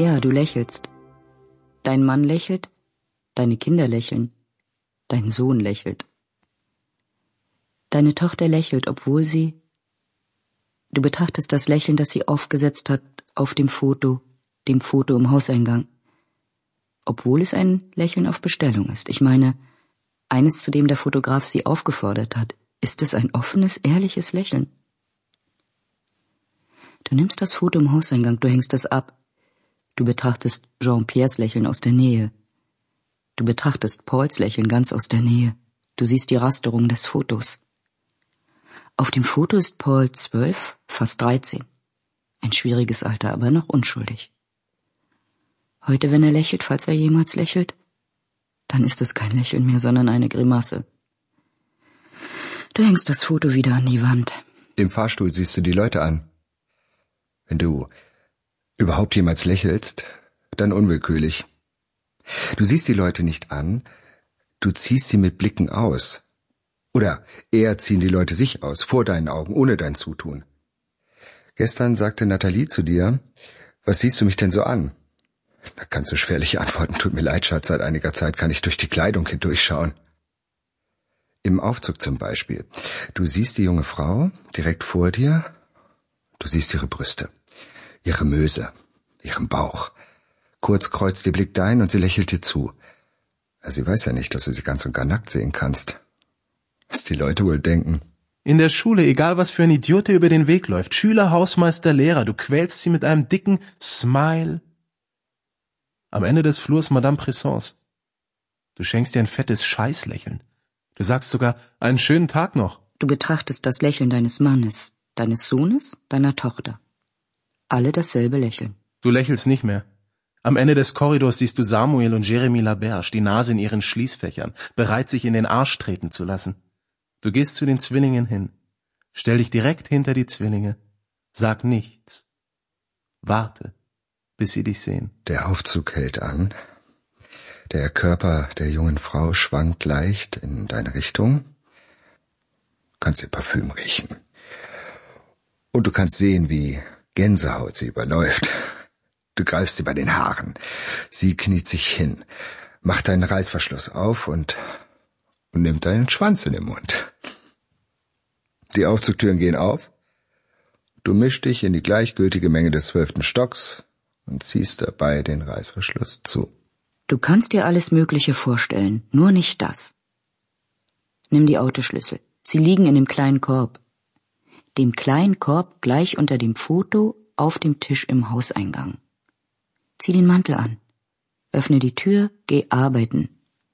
Ja, du lächelst. Dein Mann lächelt, deine Kinder lächeln, dein Sohn lächelt. Deine Tochter lächelt, obwohl sie... Du betrachtest das Lächeln, das sie aufgesetzt hat auf dem Foto im Hauseingang. Obwohl es ein Lächeln auf Bestellung ist. Ich meine, eines, zu dem der Fotograf sie aufgefordert hat. Ist es ein offenes, ehrliches Lächeln? Du nimmst das Foto im Hauseingang, du hängst es ab. Du betrachtest Jean-Pierres Lächeln aus der Nähe. Du betrachtest Pauls Lächeln ganz aus der Nähe. Du siehst die Rasterung des Fotos. Auf dem Foto ist Paul 12, fast 13. Ein schwieriges Alter, aber noch unschuldig. Heute, wenn er lächelt, falls er jemals lächelt, dann ist es kein Lächeln mehr, sondern eine Grimasse. Du hängst das Foto wieder an die Wand. Im Fahrstuhl siehst du die Leute an. Wenn du überhaupt jemals lächelst, dann unwillkürlich. Du siehst die Leute nicht an, du ziehst sie mit Blicken aus. Oder eher ziehen die Leute sich aus, vor deinen Augen, ohne dein Zutun. Gestern sagte Nathalie zu dir, was siehst du mich denn so an? Da kannst du schwerlich antworten, tut mir leid, Schatz, seit einiger Zeit kann ich durch die Kleidung hindurchschauen. Im Aufzug zum Beispiel. Du siehst die junge Frau direkt vor dir, du siehst ihre Brüste, ihre Möse, ihren Bauch. Kurz kreuzt ihr Blick dein und sie lächelt dir zu. Sie weiß ja nicht, dass du sie ganz und gar nackt sehen kannst. Was die Leute wohl denken. In der Schule, egal was für ein Idiot dir über den Weg läuft, Schüler, Hausmeister, Lehrer, du quälst sie mit einem dicken Smile. Am Ende des Flurs Madame Pressens. Du schenkst ihr ein fettes Scheißlächeln. Du sagst sogar, einen schönen Tag noch. Du betrachtest das Lächeln deines Mannes, deines Sohnes, deiner Tochter. Alle dasselbe Lächeln. Du lächelst nicht mehr. Am Ende des Korridors siehst du Samuel und Jeremy Laberge, die Nase in ihren Schließfächern, bereit, sich in den Arsch treten zu lassen. Du gehst zu den Zwillingen hin. Stell dich direkt hinter die Zwillinge. Sag nichts. Warte, bis sie dich sehen. Der Aufzug hält an. Der Körper der jungen Frau schwankt leicht in deine Richtung. Du kannst ihr Parfüm riechen. Und du kannst sehen, wie Gänsehaut sie überläuft. Du greifst sie bei den Haaren. Sie kniet sich hin, macht deinen Reißverschluss auf und nimmt deinen Schwanz in den Mund. Die Aufzugtüren gehen auf. Du mischst dich in die gleichgültige Menge des 12. Stocks und ziehst dabei den Reißverschluss zu. Du kannst dir alles Mögliche vorstellen, nur nicht das. Nimm die Autoschlüssel. Sie liegen in dem kleinen Korb. Dem kleinen Korb gleich unter dem Foto auf dem Tisch im Hauseingang. Zieh den Mantel an. Öffne die Tür, geh arbeiten.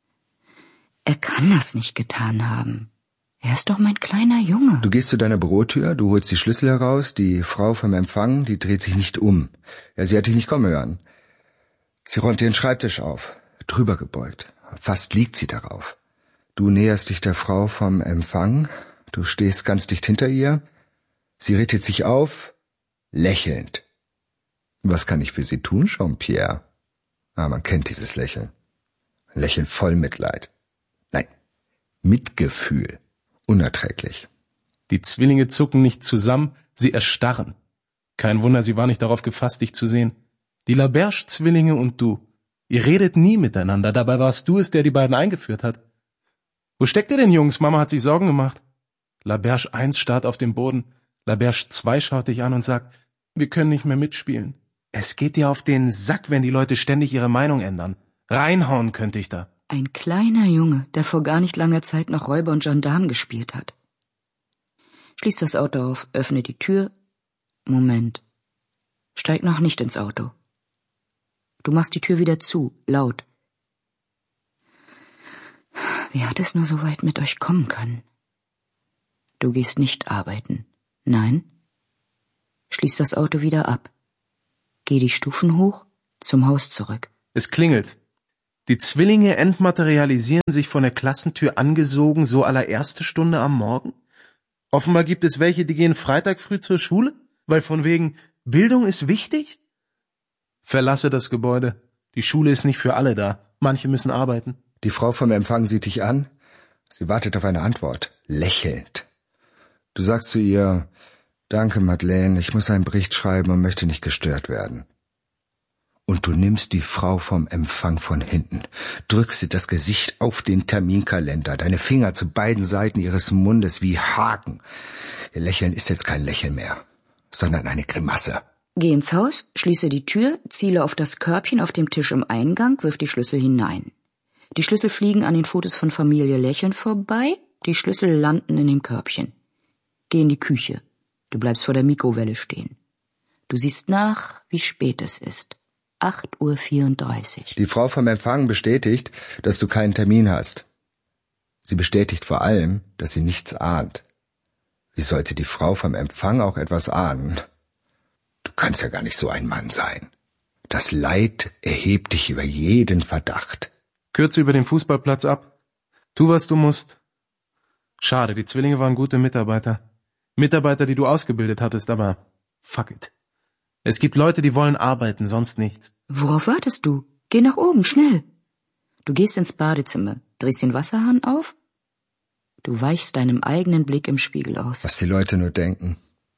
Er kann das nicht getan haben. Er ist doch mein kleiner Junge. Du gehst zu deiner Bürotür, du holst die Schlüssel heraus, die Frau vom Empfang, die dreht sich nicht um. Ja, sie hat dich nicht kommen hören. Sie räumt den Schreibtisch auf, drüber gebeugt. Fast liegt sie darauf. Du näherst dich der Frau vom Empfang, du stehst ganz dicht hinter ihr. Sie richtet sich auf, lächelnd. Was kann ich für Sie tun, Jean-Pierre? Man kennt dieses Lächeln. Ein Lächeln voll Mitleid. Nein, Mitgefühl. Unerträglich. Die Zwillinge zucken nicht zusammen, sie erstarren. Kein Wunder, sie war nicht darauf gefasst, dich zu sehen. Die Laberge-Zwillinge und du. Ihr redet nie miteinander, dabei warst du es, der die beiden eingeführt hat. Wo steckt ihr denn, Jungs? Mama hat sich Sorgen gemacht. Laberge 1 starrt auf den Boden. Laberge 2 schaut dich an und sagt, wir können nicht mehr mitspielen. Es geht dir auf den Sack, wenn die Leute ständig ihre Meinung ändern. Reinhauen könnte ich da. Ein kleiner Junge, der vor gar nicht langer Zeit noch Räuber und Gendarm gespielt hat. Schließ das Auto auf, öffne die Tür. Moment. Steig noch nicht ins Auto. Du machst die Tür wieder zu, laut. Wie hat es nur so weit mit euch kommen können? Du gehst nicht arbeiten. Nein. Schließ das Auto wieder ab. Geh die Stufen hoch, zum Haus zurück. Es klingelt. Die Zwillinge entmaterialisieren sich von der Klassentür angesogen, so allererste Stunde am Morgen. Offenbar gibt es welche, die gehen Freitag früh zur Schule, weil von wegen Bildung ist wichtig. Verlasse das Gebäude. Die Schule ist nicht für alle da. Manche müssen arbeiten. Die Frau vom Empfang sieht dich an. Sie wartet auf eine Antwort, lächelnd. Du sagst zu ihr, danke, Madeleine, ich muss einen Bericht schreiben und möchte nicht gestört werden. Und du nimmst die Frau vom Empfang von hinten, drückst ihr das Gesicht auf den Terminkalender, deine Finger zu beiden Seiten ihres Mundes wie Haken. Ihr Lächeln ist jetzt kein Lächeln mehr, sondern eine Grimasse. Geh ins Haus, schließe die Tür, ziele auf das Körbchen auf dem Tisch im Eingang, wirf die Schlüssel hinein. Die Schlüssel fliegen an den Fotos von Familie Lächeln vorbei, die Schlüssel landen in dem Körbchen. Geh in die Küche. Du bleibst vor der Mikrowelle stehen. Du siehst nach, wie spät es ist. 8:34 Uhr. Die Frau vom Empfang bestätigt, dass du keinen Termin hast. Sie bestätigt vor allem, dass sie nichts ahnt. Wie sollte die Frau vom Empfang auch etwas ahnen? Du kannst ja gar nicht so ein Mann sein. Das Leid erhebt dich über jeden Verdacht. Kürze über den Fußballplatz ab. Tu, was du musst. Schade, die Zwillinge waren gute Mitarbeiter. Mitarbeiter, die du ausgebildet hattest, aber fuck it. Es gibt Leute, die wollen arbeiten, sonst nichts. Worauf wartest du? Geh nach oben, schnell. Du gehst ins Badezimmer, drehst den Wasserhahn auf. Du weichst deinem eigenen Blick im Spiegel aus. Was die Leute nur denken.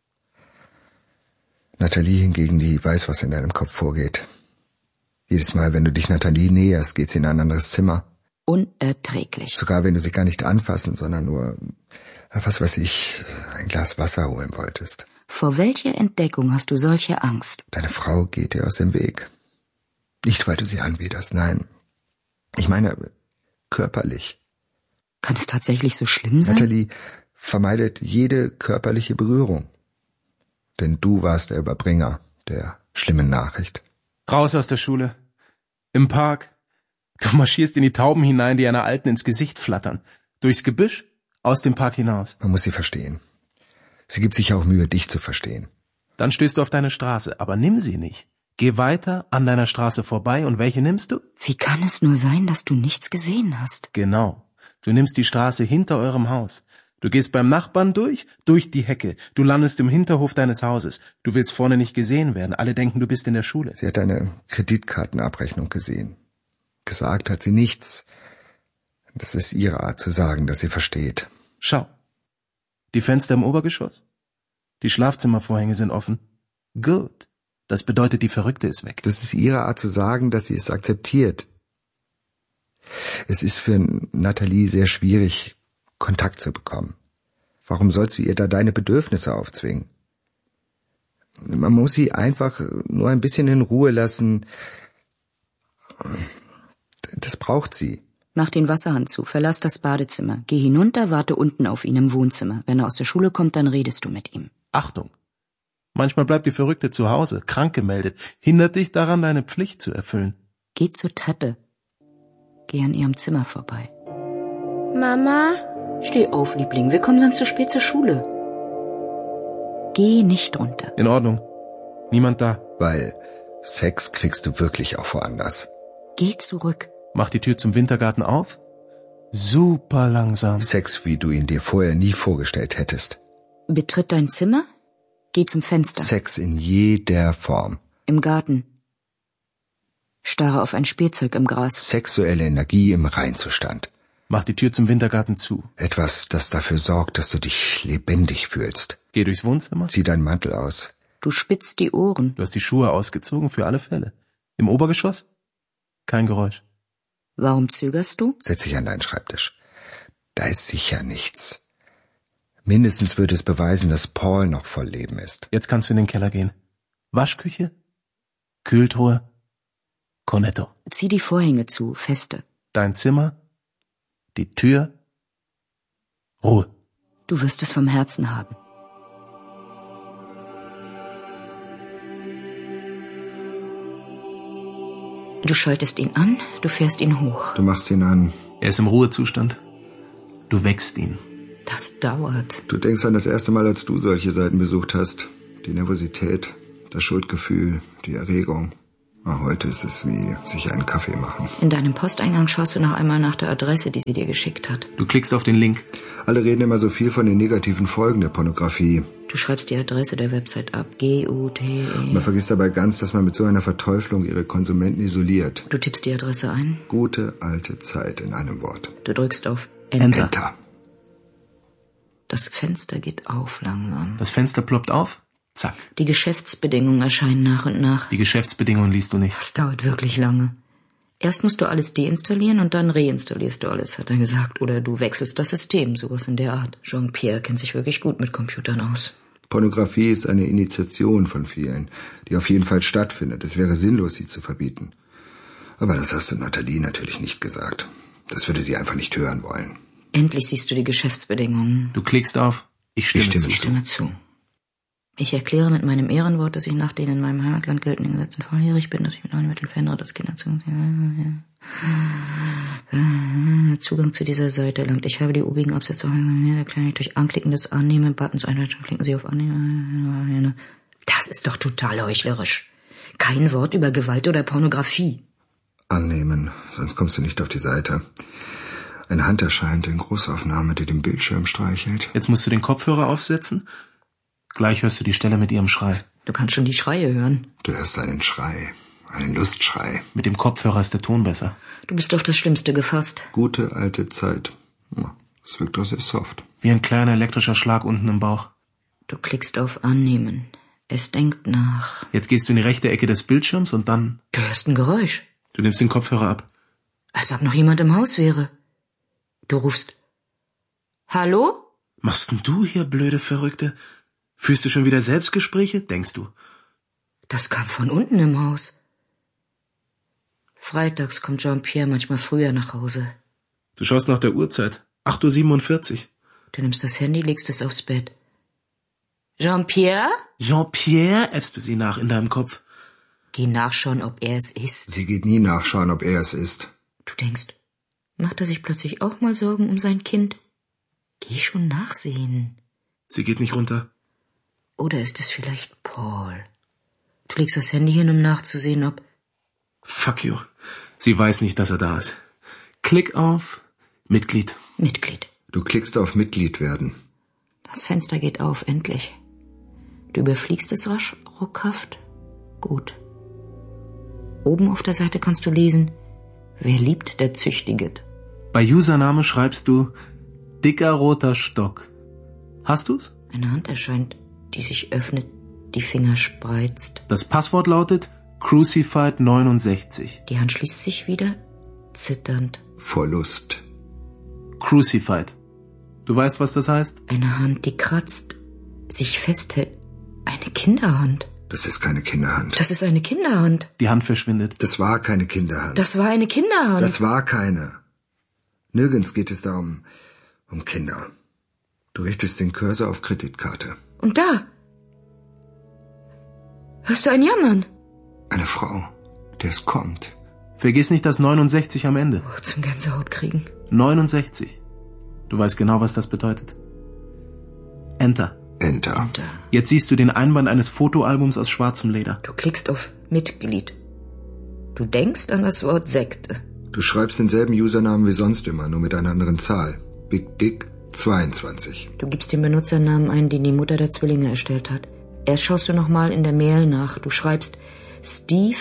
Nathalie hingegen, die weiß, was in deinem Kopf vorgeht. Jedes Mal, wenn du dich Nathalie näherst, geht sie in ein anderes Zimmer. Unerträglich. Sogar wenn du sie gar nicht anfassen, sondern nur, was weiß ich, ein Glas Wasser holen wolltest. Vor welcher Entdeckung hast du solche Angst? Deine Frau geht dir aus dem Weg. Nicht, weil du sie anwiderst, nein. Ich meine, körperlich. Kann es tatsächlich so schlimm sein? Nathalie vermeidet jede körperliche Berührung. Denn du warst der Überbringer der schlimmen Nachricht. Raus aus der Schule. Im Park. Du marschierst in die Tauben hinein, die einer Alten ins Gesicht flattern. Durchs Gebüsch, aus dem Park hinaus. Man muss sie verstehen. Sie gibt sich auch Mühe, dich zu verstehen. Dann stößt du auf deine Straße, aber nimm sie nicht. Geh weiter an deiner Straße vorbei und welche nimmst du? Wie kann es nur sein, dass du nichts gesehen hast? Genau. Du nimmst die Straße hinter eurem Haus. Du gehst beim Nachbarn durch die Hecke. Du landest im Hinterhof deines Hauses. Du willst vorne nicht gesehen werden. Alle denken, du bist in der Schule. Sie hat deine Kreditkartenabrechnung gesehen. Gesagt hat sie nichts. Das ist ihre Art zu sagen, dass sie versteht. Schau. Die Fenster im Obergeschoss? Die Schlafzimmervorhänge sind offen. Gut. Das bedeutet, die Verrückte ist weg. Das ist ihre Art zu sagen, dass sie es akzeptiert. Es ist für Nathalie sehr schwierig, Kontakt zu bekommen. Warum sollst du ihr da deine Bedürfnisse aufzwingen? Man muss sie einfach nur ein bisschen in Ruhe lassen. Das braucht sie. Mach den Wasserhahn zu, verlass das Badezimmer. Geh hinunter, warte unten auf ihn im Wohnzimmer. Wenn er aus der Schule kommt, dann redest du mit ihm. Achtung! Manchmal bleibt die Verrückte zu Hause, krank gemeldet, hindert dich daran, deine Pflicht zu erfüllen. Geh zur Treppe. Geh an ihrem Zimmer vorbei. Mama? Steh auf, Liebling, wir kommen sonst zu spät zur Schule. Geh nicht runter. In Ordnung. Niemand da. Weil Sex kriegst du wirklich auch woanders. Geh zurück. Mach die Tür zum Wintergarten auf. Super langsam. Sex, wie du ihn dir vorher nie vorgestellt hättest. Betritt dein Zimmer. Geh zum Fenster. Sex in jeder Form. Im Garten. Starre auf ein Spielzeug im Gras. Sexuelle Energie im Reinzustand. Mach die Tür zum Wintergarten zu. Etwas, das dafür sorgt, dass du dich lebendig fühlst. Geh durchs Wohnzimmer. Zieh deinen Mantel aus. Du spitzt die Ohren. Du hast die Schuhe ausgezogen für alle Fälle. Im Obergeschoss? Kein Geräusch. Warum zögerst du? Setz dich an deinen Schreibtisch. Da ist sicher nichts. Mindestens würde es beweisen, dass Paul noch voll Leben ist. Jetzt kannst du in den Keller gehen. Waschküche? Kühltruhe? Cornetto. Zieh die Vorhänge zu, feste. Dein Zimmer? Die Tür? Ruhe. Du wirst es vom Herzen haben. Du schaltest ihn an, du fährst ihn hoch. Du machst ihn an. Er ist im Ruhezustand. Du wächst ihn. Das dauert. Du denkst an das erste Mal, als du solche Seiten besucht hast. Die Nervosität, das Schuldgefühl, die Erregung. Heute ist es wie sich einen Kaffee machen. In deinem Posteingang schaust du noch einmal nach der Adresse, die sie dir geschickt hat. Du klickst auf den Link. Alle reden immer so viel von den negativen Folgen der Pornografie. Du schreibst die Adresse der Website ab. G-U-T-E. Man vergisst dabei ganz, dass man mit so einer Verteuflung ihre Konsumenten isoliert. Du tippst die Adresse ein. Gute alte Zeit in einem Wort. Du drückst auf Enter. Das Fenster geht auf langsam. Das Fenster ploppt auf, Zack. Die Geschäftsbedingungen erscheinen nach und nach. Die Geschäftsbedingungen liest du nicht. Das dauert wirklich lange. Erst musst du alles deinstallieren und dann reinstallierst du alles, hat er gesagt. Oder du wechselst das System, sowas in der Art. Jean-Pierre kennt sich wirklich gut mit Computern aus. Pornografie ist eine Initiation von vielen, die auf jeden Fall stattfindet. Es wäre sinnlos, sie zu verbieten. Aber das hast du Nathalie natürlich nicht gesagt. Das würde sie einfach nicht hören wollen. Endlich siehst du die Geschäftsbedingungen. Du klickst auf, ich stimme zu. Ich erkläre mit meinem Ehrenwort, dass ich nach den in meinem Heimatland geltenden Gesetzen volljährig bin, dass ich mit allen Mitteln verhindere, dass Kinder Zugang zu dieser Seite erlangt. Ich habe die obigen Absätze erkläre ich durch Anklicken des Annehmen-Buttons Einleitung. Klicken Sie auf Annehmen. Das ist doch total heuchlerisch. Kein Wort über Gewalt oder Pornografie. Annehmen, sonst kommst du nicht auf die Seite. Eine Hand erscheint in Großaufnahme, die den Bildschirm streichelt. Jetzt musst du den Kopfhörer aufsetzen. Gleich hörst du die Stelle mit ihrem Schrei. Du kannst schon die Schreie hören. Du hörst einen Schrei, einen Lustschrei. Mit dem Kopfhörer ist der Ton besser. Du bist auf das Schlimmste gefasst. Gute alte Zeit. Es wirkt doch sehr soft. Wie ein kleiner elektrischer Schlag unten im Bauch. Du klickst auf Annehmen. Es denkt nach. Jetzt gehst du in die rechte Ecke des Bildschirms und dann... Du hörst ein Geräusch. Du nimmst den Kopfhörer ab. Als ob noch jemand im Haus wäre. Du rufst. Hallo? Machst denn du hier, blöde Verrückte? Führst du schon wieder Selbstgespräche, denkst du? Das kam von unten im Haus. Freitags kommt Jean-Pierre manchmal früher nach Hause. Du schaust nach der Uhrzeit. 8:47 Uhr. Du nimmst das Handy, legst es aufs Bett. Jean-Pierre? Jean-Pierre, äffst du sie nach in deinem Kopf. Geh nachschauen, ob er es ist. Sie geht nie nachschauen, ob er es ist. Du denkst, macht er sich plötzlich auch mal Sorgen um sein Kind? Geh schon nachsehen. Sie geht nicht runter. Oder ist es vielleicht Paul? Du legst das Handy hin, um nachzusehen, ob... Fuck you. Sie weiß nicht, dass er da ist. Klick auf Mitglied. Mitglied. Du klickst auf Mitglied werden. Das Fenster geht auf, endlich. Du überfliegst es rasch, ruckhaft. Gut. Oben auf der Seite kannst du lesen, wer liebt, der züchtiget. Bei Username schreibst du dicker roter Stock. Hast du's? Eine Hand erscheint, die sich öffnet, die Finger spreizt. Das Passwort lautet Crucified 69. Die Hand schließt sich wieder, zitternd. Vor Lust. Crucified. Du weißt, was das heißt? Eine Hand, die kratzt, sich festhält. Eine Kinderhand. Das ist keine Kinderhand. Das ist eine Kinderhand. Die Hand verschwindet. Das war keine Kinderhand. Das war eine Kinderhand. Das war keine. Nirgends geht es da um Kinder. Du richtest den Cursor auf Kreditkarte. Und da. Hörst du ein Jammern? Eine Frau, der es kommt. Vergiss nicht das 69 am Ende. Oh, zum Gänsehaut kriegen. 69. Du weißt genau, was das bedeutet. Enter. Enter. Jetzt siehst du den Einband eines Fotoalbums aus schwarzem Leder. Du klickst auf Mitglied. Du denkst an das Wort Sekte. Du schreibst denselben Usernamen wie sonst immer, nur mit einer anderen Zahl. Big Dick 22. Du gibst den Benutzernamen ein, den die Mutter der Zwillinge erstellt hat. Erst schaust du nochmal in der Mail nach. Du schreibst Steve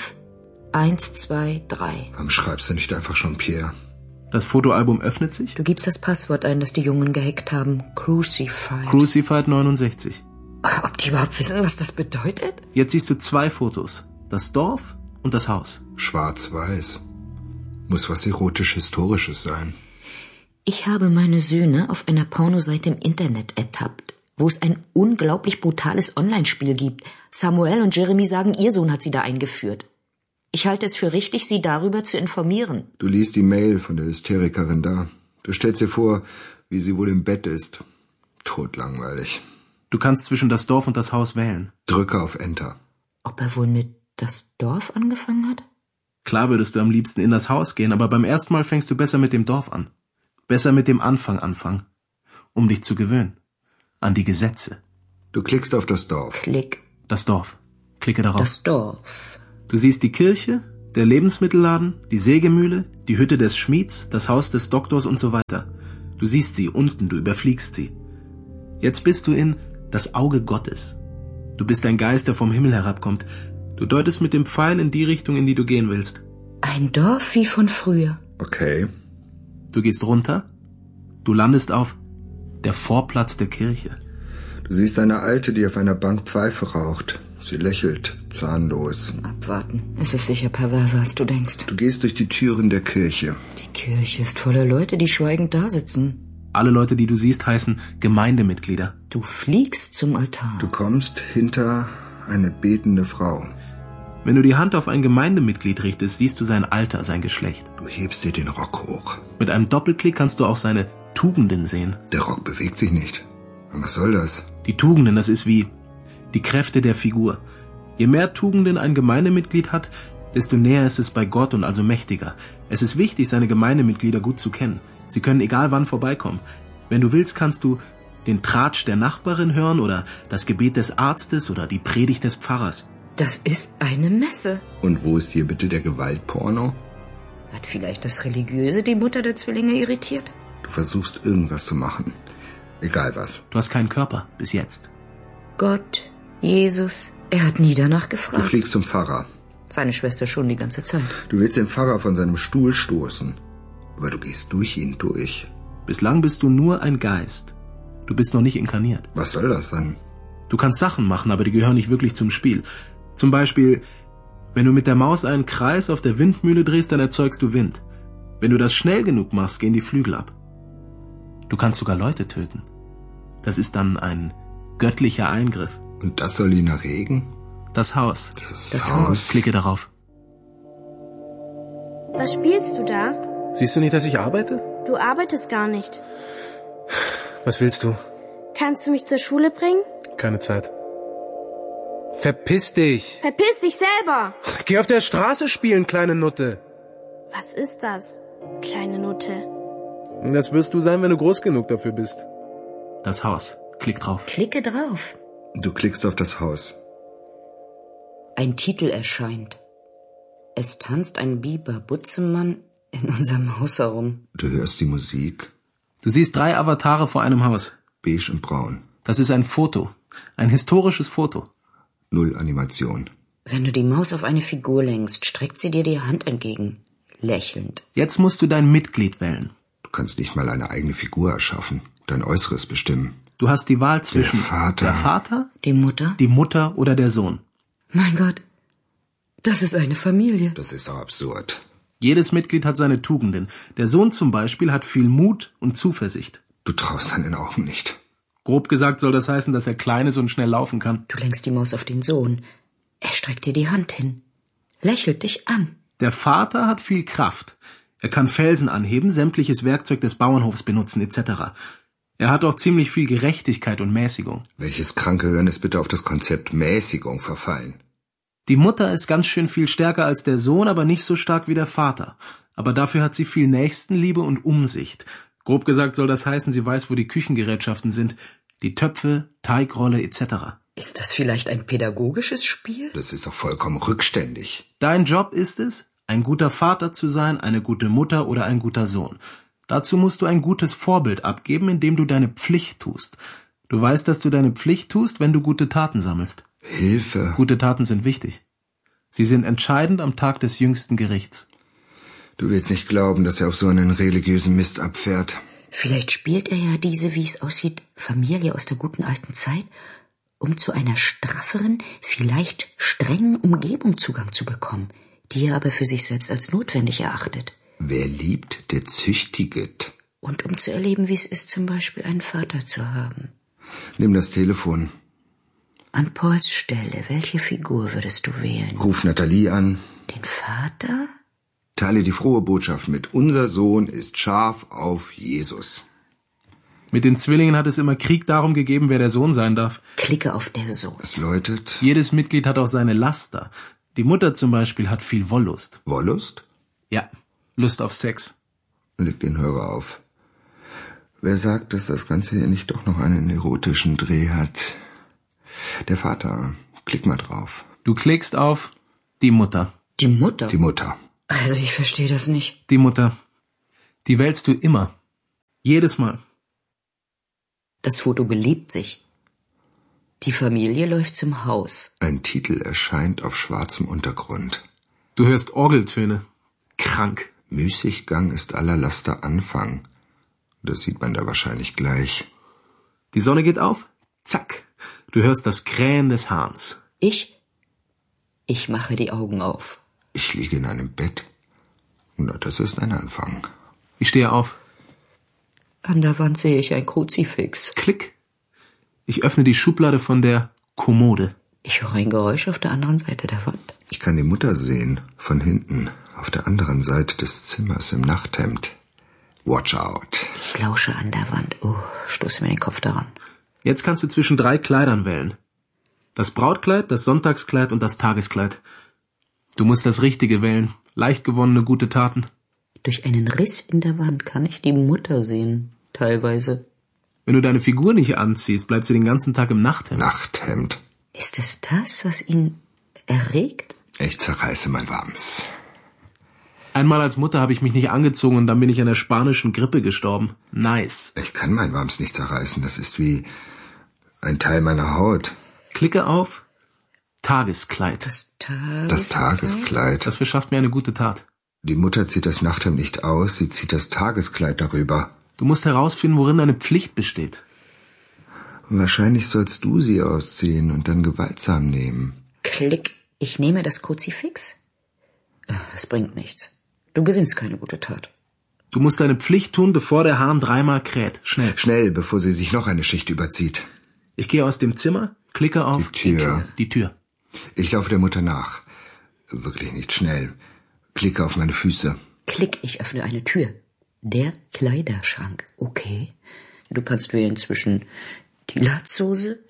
123. Warum schreibst du nicht einfach Jean-Pierre? Das Fotoalbum öffnet sich. Du gibst das Passwort ein, das die Jungen gehackt haben. Crucified. Crucified 69. Ob die überhaupt wissen, was das bedeutet? Jetzt siehst du 2 Fotos. Das Dorf und das Haus. Schwarz-weiß. Muss was Erotisch-Historisches sein. Ich habe meine Söhne auf einer Pornoseite im Internet ertappt, wo es ein unglaublich brutales Online-Spiel gibt. Samuel und Jeremy sagen, ihr Sohn hat sie da eingeführt. Ich halte es für richtig, sie darüber zu informieren. Du liest die Mail von der Hysterikerin da. Du stellst dir vor, wie sie wohl im Bett ist. Totlangweilig. Du kannst zwischen das Dorf und das Haus wählen. Drücke auf Enter. Ob er wohl mit das Dorf angefangen hat? Klar würdest du am liebsten in das Haus gehen, aber beim ersten Mal fängst du besser mit dem Dorf an. Besser mit dem Anfang anfangen. Um dich zu gewöhnen. An die Gesetze. Du klickst auf das Dorf. Klick. Das Dorf. Klicke darauf. Das Dorf. Du siehst die Kirche, der Lebensmittelladen, die Sägemühle, die Hütte des Schmieds, das Haus des Doktors und so weiter. Du siehst sie unten, du überfliegst sie. Jetzt bist du in das Auge Gottes. Du bist ein Geist, der vom Himmel herabkommt. Du deutest mit dem Pfeil in die Richtung, in die du gehen willst. Ein Dorf wie von früher. Okay. Du gehst runter. Du landest auf der Vorplatz der Kirche. Du siehst eine Alte, die auf einer Bank Pfeife raucht. Sie lächelt, zahnlos. Abwarten. Es ist sicher perverser, als du denkst. Du gehst durch die Türen der Kirche. Die Kirche ist voller Leute, die schweigend da sitzen. Alle Leute, die du siehst, heißen Gemeindemitglieder. Du fliegst zum Altar. Du kommst hinter eine betende Frau. Wenn du die Hand auf ein Gemeindemitglied richtest, siehst du sein Alter, sein Geschlecht. Du hebst dir den Rock hoch. Mit einem Doppelklick kannst du auch seine Tugenden sehen. Der Rock bewegt sich nicht. Was soll das? Die Tugenden, das ist wie die Kräfte der Figur. Je mehr Tugenden ein Gemeindemitglied hat, desto näher ist es bei Gott und also mächtiger. Es ist wichtig, seine Gemeindemitglieder gut zu kennen. Sie können egal wann vorbeikommen. Wenn du willst, kannst du den Tratsch der Nachbarin hören oder das Gebet des Arztes oder die Predigt des Pfarrers. Das ist eine Messe. Und wo ist hier bitte der Gewaltporno? Hat vielleicht das Religiöse die Mutter der Zwillinge irritiert? Du versuchst irgendwas zu machen. Egal was. Du hast keinen Körper, bis jetzt. Gott, Jesus, er hat nie danach Du gefragt. fliegst zum Pfarrer. Seine Schwester schon die ganze Zeit. Du willst den Pfarrer von seinem Stuhl stoßen. Aber du gehst durch ihn durch. Bislang bist du nur ein Geist. Du bist noch nicht inkarniert. Was soll das dann? Du kannst Sachen machen, aber die gehören nicht wirklich zum Spiel. Zum Beispiel, wenn du mit der Maus einen Kreis auf der Windmühle drehst, dann erzeugst du Wind. Wenn du das schnell genug machst, gehen die Flügel ab. Du kannst sogar Leute töten. Das ist dann ein göttlicher Eingriff. Und das soll ihn erregen? Das Haus. Das Haus. Klicke darauf. Was spielst du da? Siehst du nicht, dass ich arbeite? Du arbeitest gar nicht. Was willst du? Kannst du mich zur Schule bringen? Keine Zeit. Verpiss dich! Verpiss dich selber! Geh auf der Straße spielen, kleine Nutte. Was ist das, kleine Nutte? Das wirst du sein, wenn du groß genug dafür bist. Das Haus. Klick drauf. Klicke drauf. Du klickst auf das Haus. Ein Titel erscheint. Es tanzt ein Biber Butzemann in unserem Haus herum. Du hörst die Musik. Du siehst 3 Avatare vor einem Haus. Beige und braun. Das ist ein Foto. Ein historisches Foto. 0 Animation. Wenn du die Maus auf eine Figur lenkst, streckt sie dir die Hand entgegen. Lächelnd. Jetzt musst du dein Mitglied wählen. Du kannst nicht mal eine eigene Figur erschaffen. Dein Äußeres bestimmen. Du hast die Wahl zwischen Der Vater. der Vater, Die Mutter? die Mutter oder der Sohn. Mein Gott, das ist eine Familie. Das ist doch absurd. Jedes Mitglied hat seine Tugenden. Der Sohn zum Beispiel hat viel Mut und Zuversicht. Du traust deinen Augen nicht. Grob gesagt soll das heißen, dass er klein ist und schnell laufen kann. Du lenkst die Maus auf den Sohn. Er streckt dir die Hand hin. Lächelt dich an. Der Vater hat viel Kraft. Er kann Felsen anheben, sämtliches Werkzeug des Bauernhofs benutzen etc. Er hat auch ziemlich viel Gerechtigkeit und Mäßigung. Welches kranke Hirn ist bitte auf das Konzept Mäßigung verfallen? Die Mutter ist ganz schön viel stärker als der Sohn, aber nicht so stark wie der Vater. Aber dafür hat sie viel Nächstenliebe und Umsicht. Grob gesagt soll das heißen, sie weiß, wo die Küchengerätschaften sind, die Töpfe, Teigrolle etc. Ist das vielleicht ein pädagogisches Spiel? Das ist doch vollkommen rückständig. Dein Job ist es, ein guter Vater zu sein, eine gute Mutter oder ein guter Sohn. Dazu musst du ein gutes Vorbild abgeben, indem du deine Pflicht tust. Du weißt, dass du deine Pflicht tust, wenn du gute Taten sammelst. Hilfe. Gute Taten sind wichtig. Sie sind entscheidend am Tag des jüngsten Gerichts. Du willst nicht glauben, dass er auf so einen religiösen Mist abfährt. Vielleicht spielt er ja diese, wie es aussieht, Familie aus der guten alten Zeit, um zu einer strafferen, vielleicht strengen Umgebung Zugang zu bekommen, die er aber für sich selbst als notwendig erachtet. Wer liebt, der züchtiget. Und um zu erleben, wie es ist, zum Beispiel einen Vater zu haben. Nimm das Telefon. An Pauls Stelle, welche Figur würdest du wählen? Ruf Nathalie an. Den Vater? Teile die frohe Botschaft mit. Unser Sohn ist scharf auf Jesus. Mit den Zwillingen hat es immer Krieg darum gegeben, wer der Sohn sein darf. Klicke auf der Sohn. Das läutet. Jedes Mitglied hat auch seine Laster. Die Mutter zum Beispiel hat viel Wollust. Wollust? Ja, Lust auf Sex. Leg den Hörer auf. Wer sagt, dass das Ganze hier nicht doch noch einen erotischen Dreh hat? Der Vater. Klick mal drauf. Du klickst auf die Mutter. Die Mutter? Die Mutter. Also ich verstehe das nicht. Die Mutter. Die wählst du immer. Jedes Mal. Das Foto belebt sich. Die Familie läuft zum Haus. Ein Titel erscheint auf schwarzem Untergrund. Du hörst Orgeltöne. Krank. Müßiggang ist aller Laster Anfang. Das sieht man da wahrscheinlich gleich. Die Sonne geht auf. Zack. Du hörst das Krähen des Hahns. Ich mache die Augen auf. Ich liege in einem Bett. Na, das ist ein Anfang. Ich stehe auf. An der Wand sehe ich ein Kruzifix. Klick. Ich öffne die Schublade von der Kommode. Ich höre ein Geräusch auf der anderen Seite der Wand. Ich kann die Mutter sehen, von hinten, auf der anderen Seite des Zimmers im Nachthemd. Watch out. Ich lausche an der Wand. Oh, stoße mir den Kopf daran. Jetzt kannst du zwischen 3 Kleidern wählen. Das Brautkleid, das Sonntagskleid und das Tageskleid. Du musst das Richtige wählen. Leicht gewonnene gute Taten. Durch einen Riss in der Wand kann ich die Mutter sehen, teilweise. Wenn du deine Figur nicht anziehst, bleibst du den ganzen Tag im Nachthemd. Nachthemd. Ist es das, was ihn erregt? Ich zerreiße mein Wams. Einmal als Mutter habe ich mich nicht angezogen und dann bin ich an der spanischen Grippe gestorben. Nice. Ich kann mein Wams nicht zerreißen. Das ist wie ein Teil meiner Haut. Klicke auf Tageskleid. Das Tageskleid. Das verschafft mir eine gute Tat. Die Mutter zieht das Nachthemd nicht aus, sie zieht das Tageskleid darüber. Du musst herausfinden, worin deine Pflicht besteht. Wahrscheinlich sollst du sie ausziehen und dann gewaltsam nehmen. Klick. Ich nehme das Kruzifix? Es bringt nichts. Du gewinnst keine gute Tat. Du musst deine Pflicht tun, bevor der Hahn 3-mal kräht. Schnell. Schnell, bevor sie sich noch eine Schicht überzieht. Ich gehe aus dem Zimmer, klicke auf Die Tür. Ich laufe der Mutter nach. Wirklich nicht schnell. Klicke auf meine Füße. Klick, ich öffne eine Tür. Der Kleiderschrank. Okay. Du kannst wählen zwischen die Latzhose,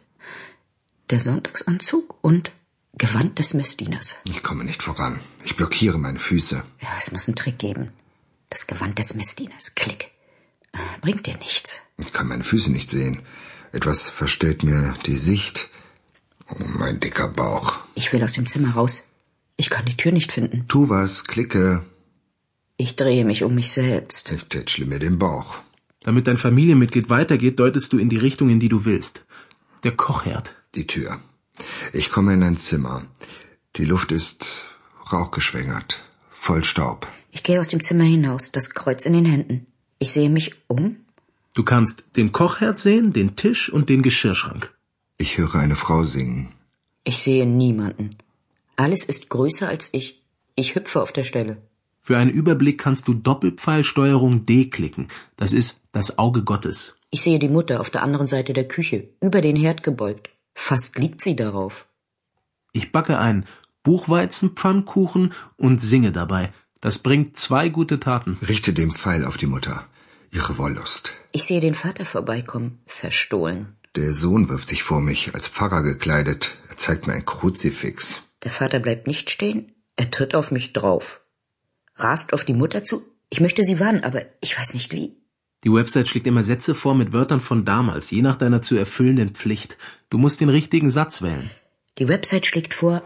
der Sonntagsanzug und Gewand des Messdieners. Ich komme nicht voran. Ich blockiere meine Füße. Ja, es muss einen Trick geben. Das Gewand des Messdieners. Klick. Bringt dir nichts. Ich kann meine Füße nicht sehen. Etwas verstellt mir die Sicht. Oh, mein dicker Bauch. Ich will aus dem Zimmer raus. Ich kann die Tür nicht finden. Tu was, klicke. Ich drehe mich um mich selbst. Ich tätschle mir den Bauch. Damit dein Familienmitglied weitergeht, deutest du in die Richtung, in die du willst. Der Kochherd. Die Tür. Ich komme in ein Zimmer. Die Luft ist rauchgeschwängert. Voll Staub. Ich gehe aus dem Zimmer hinaus, das Kreuz in den Händen. Ich sehe mich um. Du kannst den Kochherd sehen, den Tisch und den Geschirrschrank. Ich höre eine Frau singen. Ich sehe niemanden. Alles ist größer als ich. Ich hüpfe auf der Stelle. Für einen Überblick kannst du Doppelpfeilsteuerung D klicken. Das ist das Auge Gottes. Ich sehe die Mutter auf der anderen Seite der Küche, über den Herd gebeugt. Fast liegt sie darauf. Ich backe einen Buchweizenpfannkuchen und singe dabei. Das bringt 2 gute Taten. Richte den Pfeil auf die Mutter. Ihre Wollust. Ich sehe den Vater vorbeikommen, verstohlen. Der Sohn wirft sich vor mich, als Pfarrer gekleidet. Er zeigt mir ein Kruzifix. Der Vater bleibt nicht stehen. Er tritt auf mich drauf. Rast auf die Mutter zu. Ich möchte sie warnen, aber ich weiß nicht wie. Die Website schlägt immer Sätze vor mit Wörtern von damals, je nach deiner zu erfüllenden Pflicht. Du musst den richtigen Satz wählen. Die Website schlägt vor: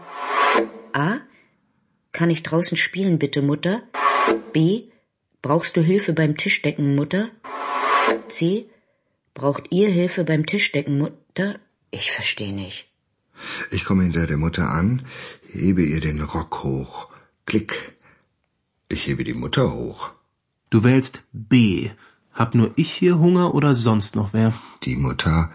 A. Kann ich draußen spielen, bitte, Mutter? B. Brauchst du Hilfe beim Tischdecken, Mutter? C. Braucht ihr Hilfe beim Tischdecken, Mutter? Ich verstehe nicht. Ich komme hinter der Mutter an, hebe ihr den Rock hoch. Klick. Ich hebe die Mutter hoch. Du wählst B. Hab nur ich hier Hunger oder sonst noch wer? Die Mutter,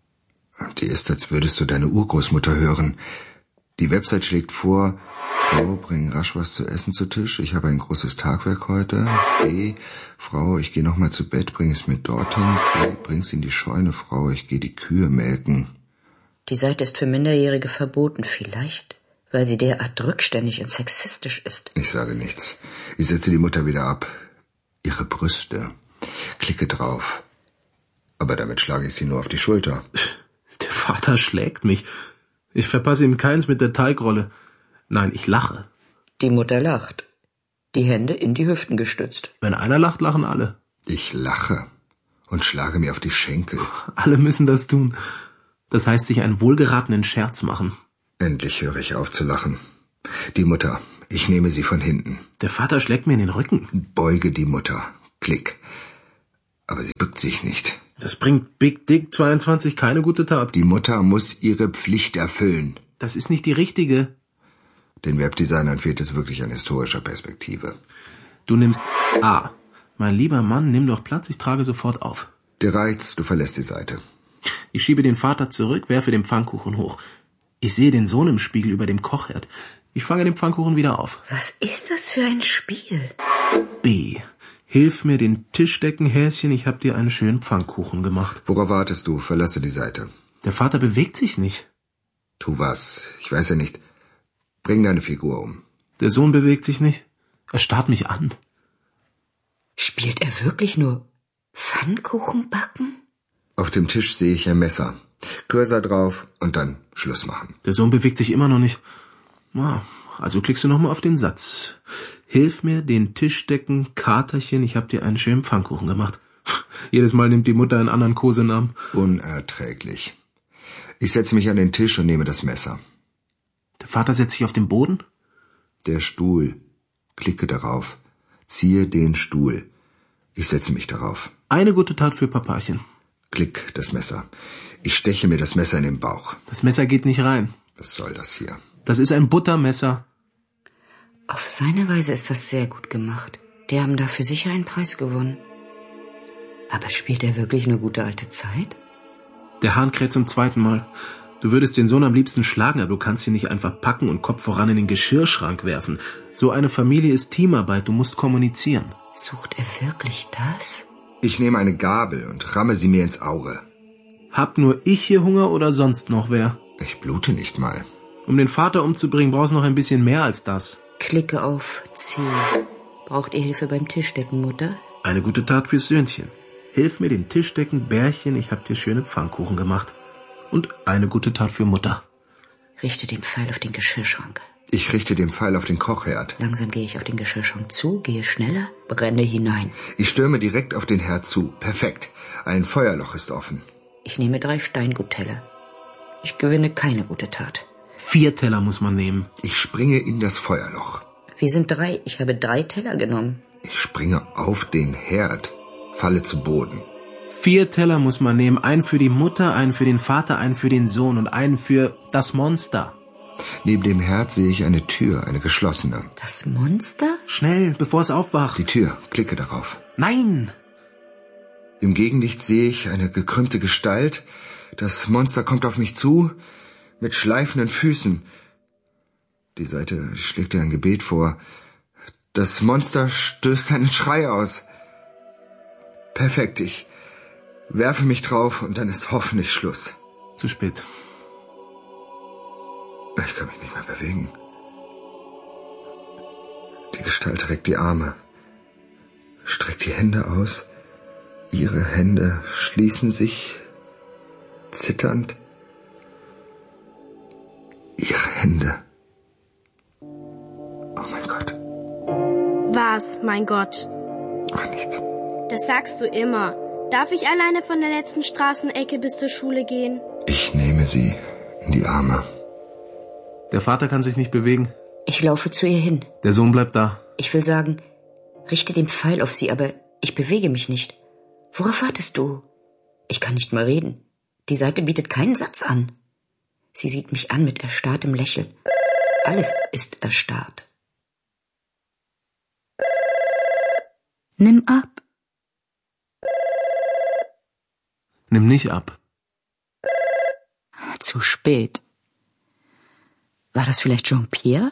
die ist, als würdest du deine Urgroßmutter hören. Die Website schlägt vor: Frau, bring rasch was zu essen zu Tisch. Ich habe ein großes Tagwerk heute. B. Frau, ich gehe noch mal zu Bett, bring es mit dorthin. C. Bring's in die Scheune, Frau, ich gehe die Kühe melken. Die Seite ist für Minderjährige verboten. Vielleicht, weil sie derart rückständig und sexistisch ist. Ich sage nichts. Ich setze die Mutter wieder ab. Ihre Brüste. Klicke drauf. Aber damit schlage ich sie nur auf die Schulter. Der Vater schlägt mich. Ich verpasse ihm keins mit der Teigrolle. Nein, ich lache. Die Mutter lacht. Die Hände in die Hüften gestützt. Wenn einer lacht, lachen alle. Ich lache und schlage mir auf die Schenkel. Alle müssen das tun. Das heißt, sich einen wohlgeratenen Scherz machen. Endlich höre ich auf zu lachen. Die Mutter. Ich nehme sie von hinten. Der Vater schlägt mir in den Rücken. Beuge die Mutter. Klick. Aber sie bückt sich nicht. Das bringt Big Dick 22 keine gute Tat. Die Mutter muss ihre Pflicht erfüllen. Das ist nicht die richtige. Den Webdesignern fehlt es wirklich an historischer Perspektive. Du nimmst A. Mein lieber Mann, nimm doch Platz, ich trage sofort auf. Dir reicht's, du verlässt die Seite. Ich schiebe den Vater zurück, werfe den Pfannkuchen hoch. Ich sehe den Sohn im Spiegel über dem Kochherd. Ich fange den Pfannkuchen wieder auf. Was ist das für ein Spiel? B. Hilf mir den Tisch decken, Häschen, ich hab dir einen schönen Pfannkuchen gemacht. Worauf wartest du? Verlasse die Seite. Der Vater bewegt sich nicht. Tu was. Ich weiß ja nicht. Bring deine Figur um. Der Sohn bewegt sich nicht. Er starrt mich an. Spielt er wirklich nur Pfannkuchen backen? Auf dem Tisch sehe ich ein Messer. Cursor drauf und dann Schluss machen. Der Sohn bewegt sich immer noch nicht. Also klickst du nochmal auf den Satz. Hilf mir den Tisch decken, Katerchen, ich hab dir einen schönen Pfannkuchen gemacht. Jedes Mal nimmt die Mutter einen anderen Kosenamen. Unerträglich. Ich setze mich an den Tisch und nehme das Messer. Der Vater setzt sich auf den Boden. Der Stuhl. Klicke darauf. Ziehe den Stuhl. Ich setze mich darauf. Eine gute Tat für Papachen. Klick das Messer. Ich steche mir das Messer in den Bauch. Das Messer geht nicht rein. Was soll das hier? Das ist ein Buttermesser. Auf seine Weise ist das sehr gut gemacht. Die haben dafür sicher einen Preis gewonnen. Aber spielt er wirklich nur gute alte Zeit? Der Hahn kräht zum 2. Mal. Du würdest den Sohn am liebsten schlagen, aber du kannst ihn nicht einfach packen und Kopf voran in den Geschirrschrank werfen. So eine Familie ist Teamarbeit, du musst kommunizieren. Sucht er wirklich das? Ich nehme eine Gabel und ramme sie mir ins Auge. Hab nur ich hier Hunger oder sonst noch wer? Ich blute nicht mal. Um den Vater umzubringen, brauchst du noch ein bisschen mehr als das. Klicke auf C. Braucht ihr Hilfe beim Tischdecken, Mutter? Eine gute Tat fürs Söhnchen. Hilf mir den Tisch decken, Bärchen, ich hab dir schöne Pfannkuchen gemacht. Und eine gute Tat für Mutter. Richte den Pfeil auf den Geschirrschrank. Ich richte den Pfeil auf den Kochherd. Langsam gehe ich auf den Geschirrschrank zu, gehe schneller, brenne hinein. Ich stürme direkt auf den Herd zu. Perfekt. Ein Feuerloch ist offen. Ich nehme 3 Steingutteller. Ich gewinne keine gute Tat. 4 Teller muss man nehmen. Ich springe in das Feuerloch. Wir sind 3. Ich habe 3 Teller genommen. Ich springe auf den Herd, falle zu Boden. 4 Teller muss man nehmen. Einen für die Mutter, einen für den Vater, einen für den Sohn und einen für das Monster. Neben dem Herd sehe ich eine Tür, eine geschlossene. Das Monster? Schnell, bevor es aufwacht. Die Tür, klicke darauf. Nein! Im Gegenlicht sehe ich eine gekrümmte Gestalt. Das Monster kommt auf mich zu, mit schleifenden Füßen. Die Seite schlägt ihr ein Gebet vor. Das Monster stößt einen Schrei aus. Perfekt, ich werfe mich drauf und dann ist hoffentlich Schluss. Zu spät. Ich kann mich nicht mehr bewegen. Die Gestalt reckt die Arme, streckt die Hände aus. Ihre Hände schließen sich, zitternd. Ihre Hände. Oh mein Gott. Was, mein Gott? Ach, nichts. Das sagst du immer. Darf ich alleine von der letzten Straßenecke bis zur Schule gehen? Ich nehme sie in die Arme. Der Vater kann sich nicht bewegen. Ich laufe zu ihr hin. Der Sohn bleibt da. Ich will sagen, richte den Pfeil auf sie, aber ich bewege mich nicht. Worauf wartest du? Ich kann nicht mal reden. Die Seite bietet keinen Satz an. Sie sieht mich an mit erstarrtem Lächeln. Alles ist erstarrt. Nimm ab. Nimm nicht ab. Zu spät. War das vielleicht Jean-Pierre?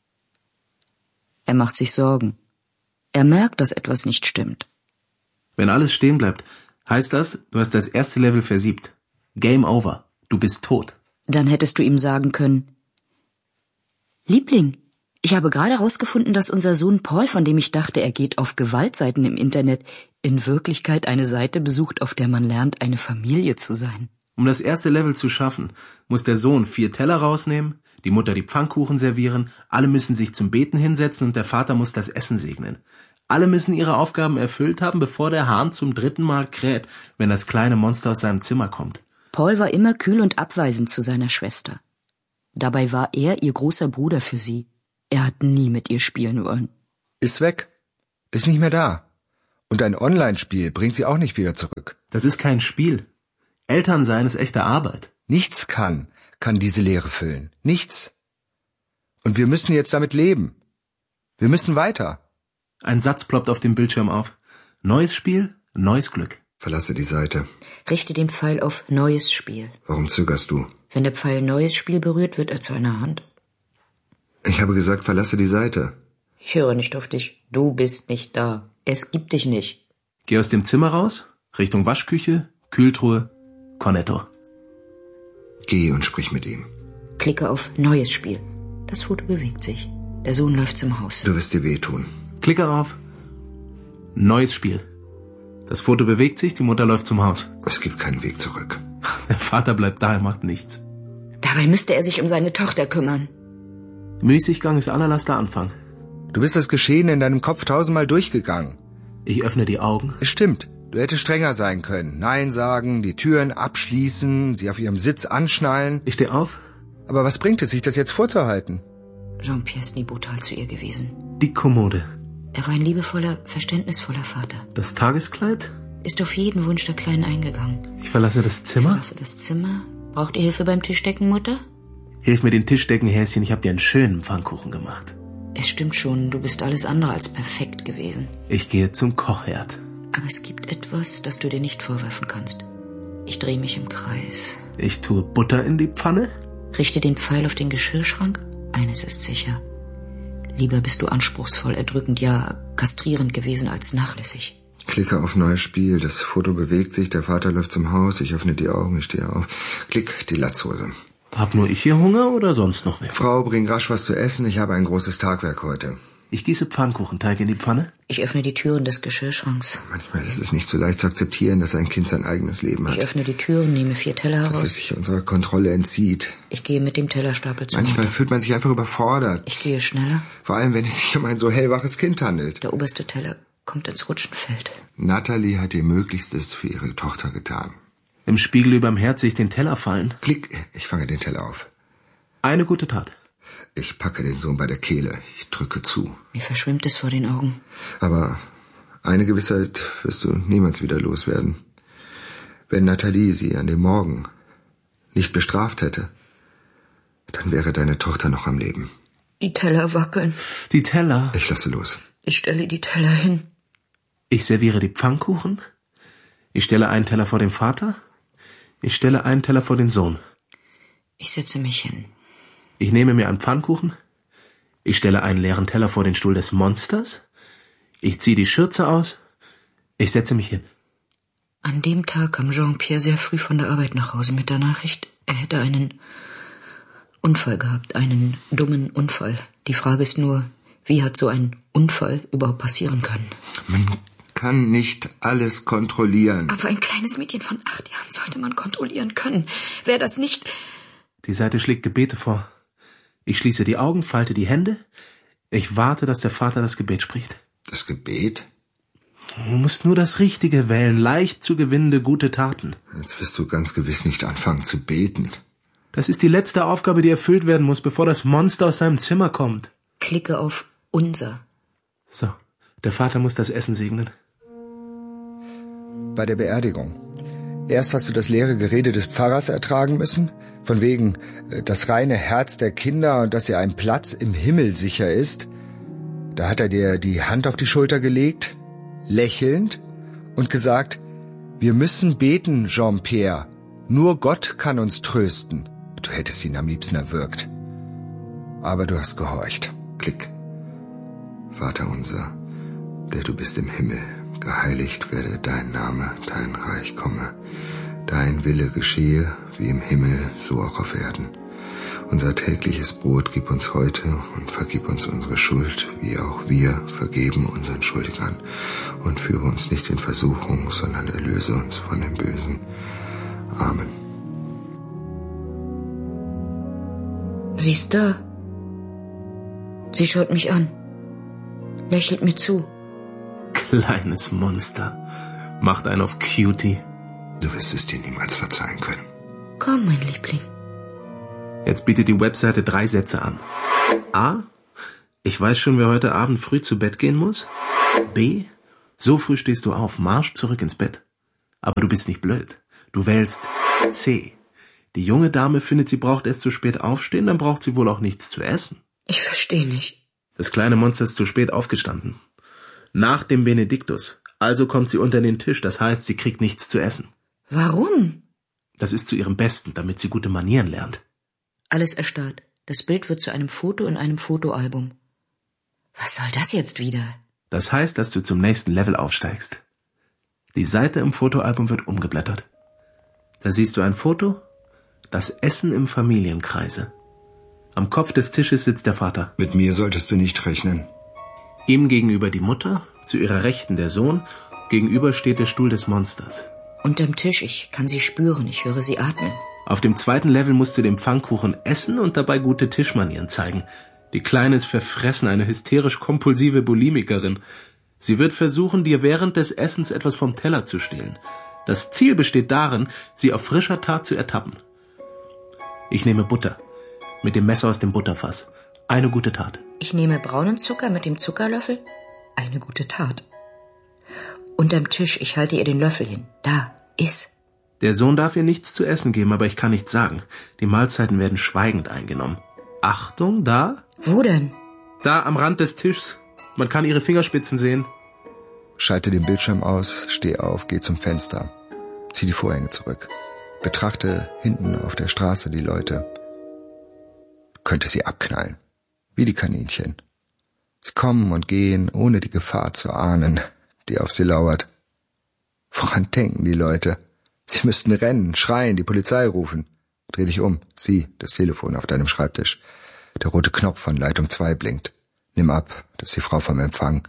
Er macht sich Sorgen. Er merkt, dass etwas nicht stimmt. Wenn alles stehen bleibt, heißt das, du hast das erste Level versiebt. Game over. Du bist tot. Dann hättest du ihm sagen können: Liebling, ich habe gerade herausgefunden, dass unser Sohn Paul, von dem ich dachte, er geht auf Gewaltseiten im Internet, in Wirklichkeit eine Seite besucht, auf der man lernt, eine Familie zu sein. Um das erste Level zu schaffen, muss der Sohn 4 Teller rausnehmen, die Mutter die Pfannkuchen servieren, alle müssen sich zum Beten hinsetzen und der Vater muss das Essen segnen. Alle müssen ihre Aufgaben erfüllt haben, bevor der Hahn zum 3. Mal kräht, wenn das kleine Monster aus seinem Zimmer kommt. Paul war immer kühl und abweisend zu seiner Schwester. Dabei war er ihr großer Bruder für sie. Er hat nie mit ihr spielen wollen. Ist weg. Ist nicht mehr da. Und ein Online-Spiel bringt sie auch nicht wieder zurück. Das ist kein Spiel. Elternsein ist echte Arbeit. Nichts kann diese Leere füllen. Nichts. Und wir müssen jetzt damit leben. Wir müssen weiter. Ein Satz ploppt auf dem Bildschirm auf. Neues Spiel, neues Glück. Verlasse die Seite. Richte den Pfeil auf Neues Spiel. Warum zögerst du? Wenn der Pfeil Neues Spiel berührt, wird er zu einer Hand. Ich habe gesagt, verlasse die Seite. Ich höre nicht auf dich. Du bist nicht da. Es gibt dich nicht. Geh aus dem Zimmer raus, Richtung Waschküche, Kühltruhe, Cornetto. Geh und sprich mit ihm. Klicke auf Neues Spiel. Das Foto bewegt sich. Der Sohn läuft zum Haus. Du wirst dir wehtun. Klicke auf Neues Spiel. Das Foto bewegt sich, die Mutter läuft zum Haus. Es gibt keinen Weg zurück. Der Vater bleibt da, er macht nichts. Dabei müsste er sich um seine Tochter kümmern. Müßiggang ist allerletzter Anfang. Du bist das Geschehene in deinem Kopf 1000-mal durchgegangen. Ich öffne die Augen. Es stimmt. Du hättest strenger sein können. Nein sagen, die Türen abschließen, sie auf ihrem Sitz anschnallen. Ich stehe auf. Aber was bringt es, sich das jetzt vorzuhalten? Jean-Pierre ist nie brutal zu ihr gewesen. Die Kommode. Er war ein liebevoller, verständnisvoller Vater. Das Tageskleid. Ist auf jeden Wunsch der Kleinen eingegangen. Ich verlasse das Zimmer. Verlasse das Zimmer. Braucht ihr Hilfe beim Tischdecken, Mutter? Hilf mir den Tischdecken, Häschen, ich habe dir einen schönen Pfannkuchen gemacht. Es stimmt schon, du bist alles andere als perfekt gewesen. Ich gehe zum Kochherd. Aber es gibt etwas, das du dir nicht vorwerfen kannst. Ich drehe mich im Kreis. Ich tue Butter in die Pfanne. Richte den Pfeil auf den Geschirrschrank. Eines ist sicher. Lieber bist du anspruchsvoll, erdrückend, ja kastrierend gewesen als nachlässig. Klicke auf Neues Spiel. Das Foto bewegt sich, der Vater läuft zum Haus, ich öffne die Augen, ich stehe auf. Klick, die Latzhose. Hab nur ich hier Hunger oder sonst noch wer? Frau, bring rasch was zu essen, ich habe ein großes Tagwerk heute. Ich gieße Pfannkuchenteig in die Pfanne. Ich öffne die Türen des Geschirrschranks. Manchmal ist es nicht so leicht zu akzeptieren, dass ein Kind sein eigenes Leben hat. Ich öffne die Türen, nehme 4 Teller heraus. Dass es sich unserer Kontrolle entzieht. Ich gehe mit dem Tellerstapel zur Manchmal Mutter. fühlt man sich einfach überfordert. Ich gehe schneller. Vor allem, wenn es sich um ein so hellwaches Kind handelt. Der oberste Teller kommt ins Rutschenfeld. Natalie hat ihr Möglichstes für ihre Tochter getan. Im Spiegel überm Herd sehe ich den Teller fallen. Klick, ich fange den Teller auf. Eine gute Tat. Ich packe den Sohn bei der Kehle. Ich drücke zu. Mir verschwimmt es vor den Augen. Aber eine Gewissheit wirst du niemals wieder loswerden. Wenn Natalie sie an dem Morgen nicht bestraft hätte, dann wäre deine Tochter noch am Leben. Die Teller wackeln. Die Teller. Ich lasse los. Ich stelle die Teller hin. Ich serviere die Pfannkuchen. Ich stelle einen Teller vor den Vater. Ich stelle einen Teller vor den Sohn. Ich setze mich hin. Ich nehme mir einen Pfannkuchen. Ich stelle einen leeren Teller vor den Stuhl des Monsters. Ich ziehe die Schürze aus. Ich setze mich hin. An dem Tag kam Jean-Pierre sehr früh von der Arbeit nach Hause mit der Nachricht, er hätte einen Unfall gehabt, einen dummen Unfall. Die Frage ist nur, wie hat so ein Unfall überhaupt passieren können? Man kann nicht alles kontrollieren. Aber ein kleines Mädchen von 8 Jahren sollte man kontrollieren können. Wäre das nicht... Die Seite schlägt Gebete vor. Ich schließe die Augen, falte die Hände. Ich warte, dass der Vater das Gebet spricht. Das Gebet? Du musst nur das Richtige wählen, leicht zu gewinnende gute Taten. Jetzt wirst du ganz gewiss nicht anfangen zu beten. Das ist die letzte Aufgabe, die erfüllt werden muss, bevor das Monster aus seinem Zimmer kommt. Klicke auf Unser. So, der Vater muss das Essen segnen. Bei der Beerdigung. Erst hast du das leere Gerede des Pfarrers ertragen müssen, von wegen das reine Herz der Kinder und dass ihr ein Platz im Himmel sicher ist. Da hat er dir die Hand auf die Schulter gelegt, lächelnd, und gesagt, wir müssen beten, Jean-Pierre. Nur Gott kann uns trösten. Du hättest ihn am liebsten erwürgt. Aber du hast gehorcht. Klick. Vater unser, der du bist im Himmel, geheiligt werde dein Name, dein Reich komme. Dein Wille geschehe, wie im Himmel, so auch auf Erden. Unser tägliches Brot gib uns heute und vergib uns unsere Schuld, wie auch wir vergeben unseren Schuldigern. Und führe uns nicht in Versuchung, sondern erlöse uns von dem Bösen. Amen. Sie ist da. Sie schaut mich an. Lächelt mir zu. Kleines Monster. Macht einen auf Cutie. Du wirst es dir niemals verzeihen können. Komm, mein Liebling. Jetzt bietet die Webseite 3 Sätze an. A. Ich weiß schon, wer heute Abend früh zu Bett gehen muss. B. So früh stehst du auf, Marsch zurück ins Bett. Aber du bist nicht blöd. Du wählst C. Die junge Dame findet, sie braucht erst zu spät aufstehen, dann braucht sie wohl auch nichts zu essen. Ich verstehe nicht. Das kleine Monster ist zu spät aufgestanden. Nach dem Benediktus. Also kommt sie unter den Tisch, das heißt, sie kriegt nichts zu essen. Warum? Das ist zu ihrem Besten, damit sie gute Manieren lernt. Alles erstarrt. Das Bild wird zu einem Foto in einem Fotoalbum. Was soll das jetzt wieder? Das heißt, dass du zum nächsten Level aufsteigst. Die Seite im Fotoalbum wird umgeblättert. Da siehst du ein Foto, das Essen im Familienkreise. Am Kopf des Tisches sitzt der Vater. Mit mir solltest du nicht rechnen. Ihm gegenüber die Mutter, zu ihrer Rechten der Sohn, gegenüber steht der Stuhl des Monsters. Unterm Tisch, ich kann sie spüren, ich höre sie atmen. Auf dem zweiten Level musst du den Pfannkuchen essen und dabei gute Tischmanieren zeigen. Die Kleine ist verfressen, eine hysterisch-kompulsive Bulimikerin. Sie wird versuchen, dir während des Essens etwas vom Teller zu stehlen. Das Ziel besteht darin, sie auf frischer Tat zu ertappen. Ich nehme Butter. Mit dem Messer aus dem Butterfass. Eine gute Tat. Ich nehme braunen Zucker mit dem Zuckerlöffel. Eine gute Tat. Unterm Tisch, ich halte ihr den Löffel hin. Da, iss. Der Sohn darf ihr nichts zu essen geben, aber ich kann nichts sagen. Die Mahlzeiten werden schweigend eingenommen. Achtung, da? Wo denn? Da am Rand des Tischs. Man kann ihre Fingerspitzen sehen. Schalte den Bildschirm aus, steh auf, geh zum Fenster. Zieh die Vorhänge zurück. Betrachte hinten auf der Straße die Leute. Könnte sie abknallen. Wie die Kaninchen. Sie kommen und gehen, ohne die Gefahr zu ahnen, die auf sie lauert. Woran denken die Leute? Sie müssten rennen, schreien, die Polizei rufen. Dreh dich um, sieh das Telefon auf deinem Schreibtisch. Der rote Knopf von Leitung 2 blinkt. Nimm ab, das ist die Frau vom Empfang.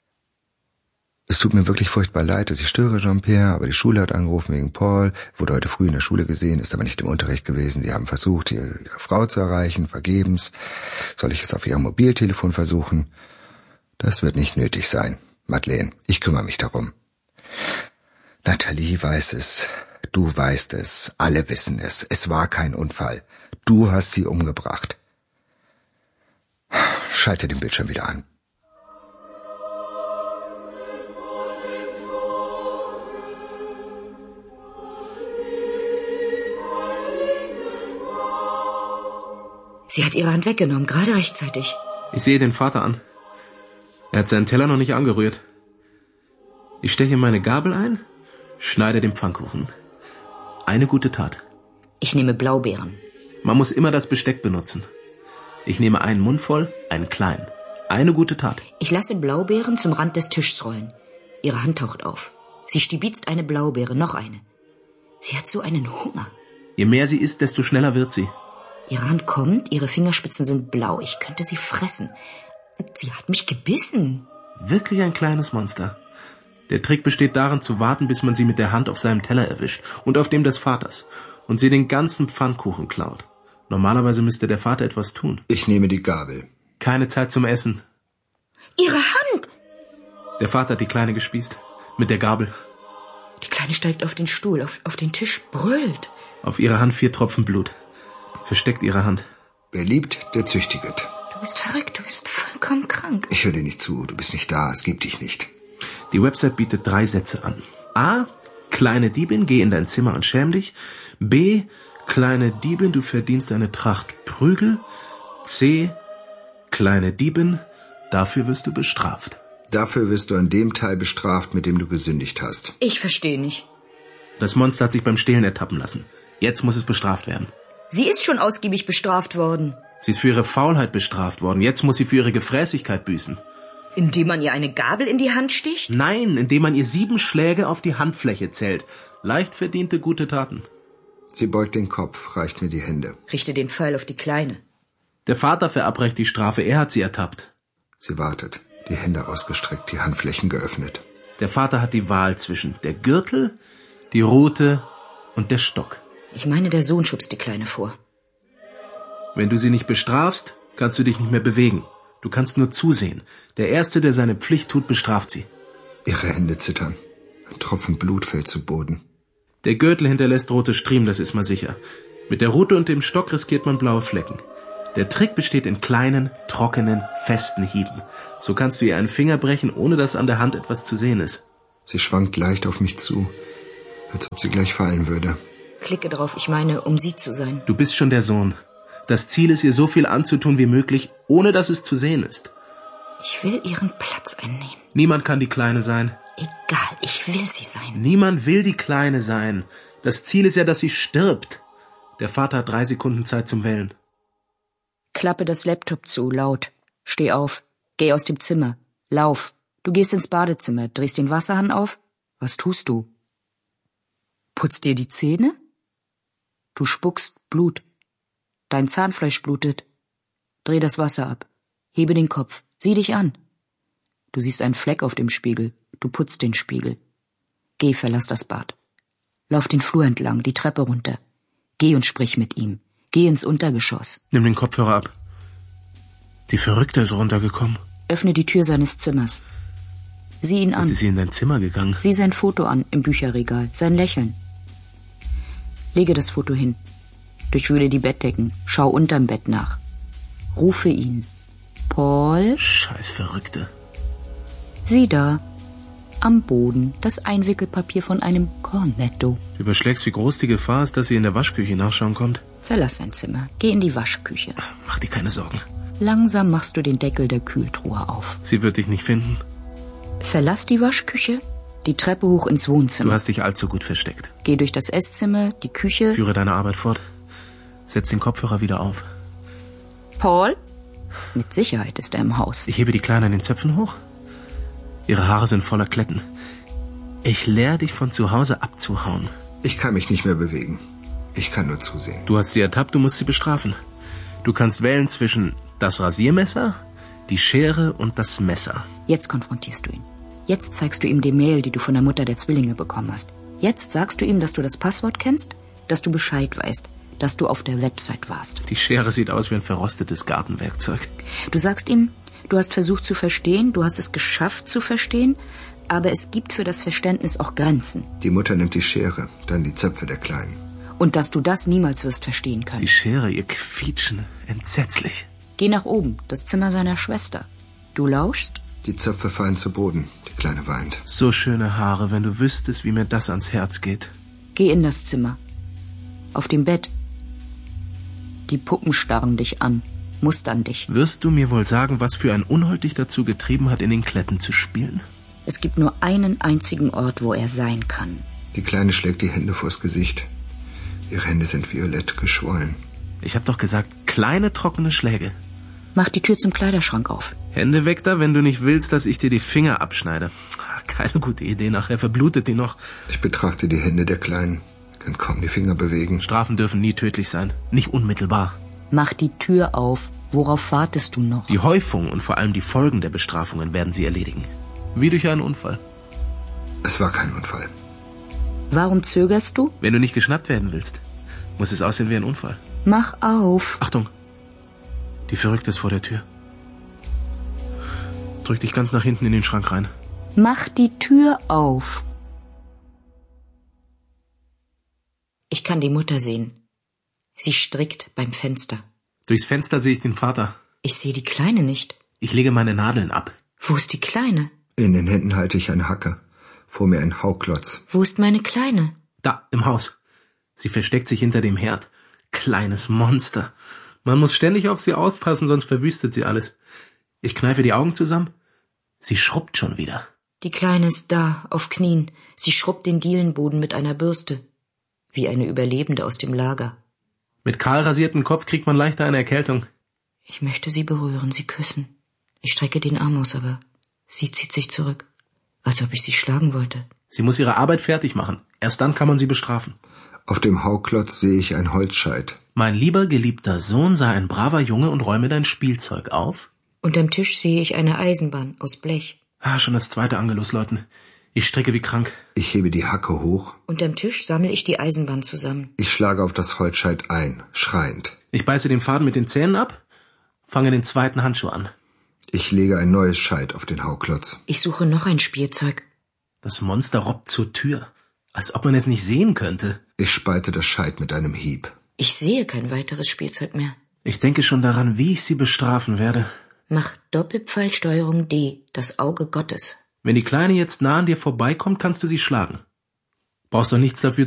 Es tut mir wirklich furchtbar leid, dass ich störe, Jean-Pierre, aber die Schule hat angerufen wegen Paul, wurde heute früh in der Schule gesehen, ist aber nicht im Unterricht gewesen. Sie haben versucht, ihre Frau zu erreichen, vergebens. Soll ich es auf ihrem Mobiltelefon versuchen? Das wird nicht nötig sein. Madeleine, ich kümmere mich darum. Nathalie weiß es, du weißt es, alle wissen es. Es war kein Unfall. Du hast sie umgebracht. Schalte den Bildschirm wieder an. Sie hat ihre Hand weggenommen, gerade rechtzeitig. Ich sehe den Vater an. Er hat seinen Teller noch nicht angerührt. Ich steche meine Gabel ein, schneide den Pfannkuchen. Eine gute Tat. Ich nehme Blaubeeren. Man muss immer das Besteck benutzen. Ich nehme einen Mund voll, einen kleinen. Eine gute Tat. Ich lasse Blaubeeren zum Rand des Tischs rollen. Ihre Hand taucht auf. Sie stibitzt eine Blaubeere, noch eine. Sie hat so einen Hunger. Je mehr sie isst, desto schneller wird sie. Ihre Hand kommt, ihre Fingerspitzen sind blau. Ich könnte sie fressen. Sie hat mich gebissen. Wirklich ein kleines Monster. Der Trick besteht darin, zu warten, bis man sie mit der Hand auf seinem Teller erwischt und auf dem des Vaters und sie den ganzen Pfannkuchen klaut. Normalerweise müsste der Vater etwas tun. Ich nehme die Gabel. Keine Zeit zum Essen. Ihre Hand! Der Vater hat die Kleine gespießt. Mit der Gabel. Die Kleine steigt auf den Stuhl, auf den Tisch, brüllt. Auf ihrer Hand 4 Tropfen Blut. Versteckt ihre Hand. Wer liebt, der züchtiget. Du bist verrückt, du bist vollkommen krank. Ich höre dir nicht zu, du bist nicht da, es gibt dich nicht. Die Website bietet 3 Sätze an. A. Kleine Diebin, geh in dein Zimmer und schäm dich. B. Kleine Diebin, du verdienst eine Tracht Prügel. C. Kleine Diebin, dafür wirst du bestraft. Dafür wirst du an dem Teil bestraft, mit dem du gesündigt hast. Ich verstehe nicht. Das Monster hat sich beim Stehlen ertappen lassen. Jetzt muss es bestraft werden. Sie ist schon ausgiebig bestraft worden. Sie ist für ihre Faulheit bestraft worden. Jetzt muss sie für ihre Gefräßigkeit büßen. Indem man ihr eine Gabel in die Hand sticht? Nein, indem man ihr 7 Schläge auf die Handfläche zählt. Leicht verdiente gute Taten. Sie beugt den Kopf, reicht mir die Hände. Richte den Pfeil auf die Kleine. Der Vater verabreicht die Strafe, er hat sie ertappt. Sie wartet, die Hände ausgestreckt, die Handflächen geöffnet. Der Vater hat die Wahl zwischen der Gürtel, die Rute und der Stock. Ich meine, der Sohn schubst die Kleine vor. Wenn du sie nicht bestrafst, kannst du dich nicht mehr bewegen. Du kannst nur zusehen. Der Erste, der seine Pflicht tut, bestraft sie. Ihre Hände zittern. Ein Tropfen Blut fällt zu Boden. Der Gürtel hinterlässt rote Striemen, das ist mal sicher. Mit der Rute und dem Stock riskiert man blaue Flecken. Der Trick besteht in kleinen, trockenen, festen Hieben. So kannst du ihr einen Finger brechen, ohne dass an der Hand etwas zu sehen ist. Sie schwankt leicht auf mich zu, als ob sie gleich fallen würde. Klicke drauf, ich meine, um sie zu sein. Du bist schon der Sohn. Das Ziel ist, ihr so viel anzutun wie möglich, ohne dass es zu sehen ist. Ich will ihren Platz einnehmen. Niemand kann die Kleine sein. Egal. Weil ich will sie sein. Niemand will die Kleine sein. Das Ziel ist ja, dass sie stirbt. Der Vater hat 3 Sekunden Zeit zum Wählen. Klappe das Laptop zu, laut. Steh auf. Geh aus dem Zimmer. Lauf. Du gehst ins Badezimmer, drehst den Wasserhahn auf. Was tust du? Putzt dir die Zähne? Du spuckst Blut. Dein Zahnfleisch blutet. Dreh das Wasser ab. Hebe den Kopf. Sieh dich an. Du siehst einen Fleck auf dem Spiegel. Du putzt den Spiegel. Geh, verlass das Bad. Lauf den Flur entlang, die Treppe runter. Geh und sprich mit ihm. Geh ins Untergeschoss. Nimm den Kopfhörer ab. Die Verrückte ist runtergekommen. Öffne die Tür seines Zimmers. Sieh ihn an. Jetzt ist sie in dein Zimmer gegangen. Sieh sein Foto an im Bücherregal, sein Lächeln. Lege das Foto hin. Durchwühle die Bettdecken. Schau unterm Bett nach. Rufe ihn. Paul? Scheiß Verrückte. Sieh da. Am Boden das Einwickelpapier von einem Cornetto. Du überschlägst, wie groß die Gefahr ist, dass sie in der Waschküche nachschauen kommt. Verlass sein Zimmer. Geh in die Waschküche. Mach dir keine Sorgen. Langsam machst du den Deckel der Kühltruhe auf. Sie wird dich nicht finden. Verlass die Waschküche, die Treppe hoch ins Wohnzimmer. Du hast dich allzu gut versteckt. Geh durch das Esszimmer, die Küche. Führe deine Arbeit fort. Setz den Kopfhörer wieder auf. Paul? Mit Sicherheit ist er im Haus. Ich hebe die Kleine an den Zöpfen hoch. Ihre Haare sind voller Kletten. Ich lehre dich von zu Hause abzuhauen. Ich kann mich nicht mehr bewegen. Ich kann nur zusehen. Du hast sie ertappt, du musst sie bestrafen. Du kannst wählen zwischen das Rasiermesser, die Schere und das Messer. Jetzt konfrontierst du ihn. Jetzt zeigst du ihm die Mail, die du von der Mutter der Zwillinge bekommen hast. Jetzt sagst du ihm, dass du das Passwort kennst, dass du Bescheid weißt, dass du auf der Website warst. Die Schere sieht aus wie ein verrostetes Gartenwerkzeug. Du sagst ihm, du hast versucht zu verstehen, du hast es geschafft zu verstehen, aber es gibt für das Verständnis auch Grenzen. Die Mutter nimmt die Schere, dann die Zöpfe der Kleinen. Und dass du das niemals wirst verstehen können. Die Schere, ihr Quietschen, entsetzlich. Geh nach oben, das Zimmer seiner Schwester. Du lauschst? Die Zöpfe fallen zu Boden. Die Kleine weint. So schöne Haare, wenn du wüsstest, wie mir das ans Herz geht. Geh in das Zimmer. Auf dem Bett. Die Puppen starren dich an, mustern dich. Wirst du mir wohl sagen, was für ein Unhold dich dazu getrieben hat, in den Kletten zu spielen? Es gibt nur einen einzigen Ort, wo er sein kann. Die Kleine schlägt die Hände vors Gesicht. Ihre Hände sind violett geschwollen. Ich hab doch gesagt, kleine trockene Schläge. Mach die Tür zum Kleiderschrank auf. Hände weg da, wenn du nicht willst, dass ich dir die Finger abschneide. Keine gute Idee, nachher verblutet die noch. Ich betrachte die Hände der Kleinen, kann kaum die Finger bewegen. Strafen dürfen nie tödlich sein, nicht unmittelbar. Mach die Tür auf. Worauf wartest du noch? Die Häufung und vor allem die Folgen der Bestrafungen werden sie erledigen. Wie durch einen Unfall. Es war kein Unfall. Warum zögerst du? Wenn du nicht geschnappt werden willst, muss es aussehen wie ein Unfall. Mach auf. Achtung, die Verrückte ist vor der Tür. Drück dich ganz nach hinten in den Schrank rein. Mach die Tür auf. Ich kann die Mutter sehen. Sie strickt beim Fenster. Durchs Fenster sehe ich den Vater. Ich sehe die Kleine nicht. Ich lege meine Nadeln ab. Wo ist die Kleine? In den Händen halte ich eine Hacke. Vor mir ein Hauklotz. Wo ist meine Kleine? Da, im Haus. Sie versteckt sich hinter dem Herd. Kleines Monster. Man muss ständig auf sie aufpassen, sonst verwüstet sie alles. Ich kneife die Augen zusammen. Sie schrubbt schon wieder. Die Kleine ist da, auf Knien. Sie schrubbt den Dielenboden mit einer Bürste. Wie eine Überlebende aus dem Lager. Mit kahl rasiertem Kopf kriegt man leichter eine Erkältung. Ich möchte sie berühren, sie küssen. Ich strecke den Arm aus, aber sie zieht sich zurück. Als ob ich sie schlagen wollte. Sie muss ihre Arbeit fertig machen. Erst dann kann man sie bestrafen. Auf dem Hauklotz sehe ich ein Holzscheit. Mein lieber geliebter Sohn, sei ein braver Junge und räume dein Spielzeug auf. Unterm Tisch sehe ich eine Eisenbahn aus Blech. Schon das zweite Angelus läuten. Ich strecke wie krank. Ich hebe die Hacke hoch. Unterm Tisch sammle ich die Eisenbahn zusammen. Ich schlage auf das Holzscheit ein, schreiend. Ich beiße den Faden mit den Zähnen ab, fange den zweiten Handschuh an. Ich lege ein neues Scheit auf den Hauklotz. Ich suche noch ein Spielzeug. Das Monster robbt zur Tür, als ob man es nicht sehen könnte. Ich spalte das Scheit mit einem Hieb. Ich sehe kein weiteres Spielzeug mehr. Ich denke schon daran, wie ich sie bestrafen werde. Mach Doppelpfeilsteuerung D, das Auge Gottes. Wenn die Kleine jetzt nah an dir vorbeikommt, kannst du sie schlagen. Brauchst doch nichts dafür